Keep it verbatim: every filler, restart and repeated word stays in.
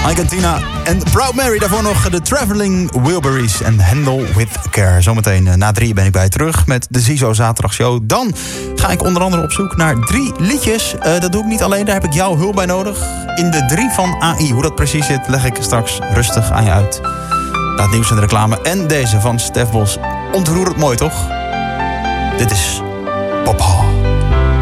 Argentina en Proud Mary. Daarvoor nog de Traveling Wilburys en Handle with Care. Zometeen uh, na drie ben ik bij je terug met de Ziezo Zaterdagshow. Dan ga ik onder andere op zoek naar drie liedjes. Uh, dat doe ik niet alleen, daar heb ik jouw hulp bij nodig. In de drie van A I. Hoe dat precies zit, leg ik straks rustig aan je uit. Na het nieuws en de reclame. En deze van Stef Bos. Ontroerend mooi, toch? Dit is Papa.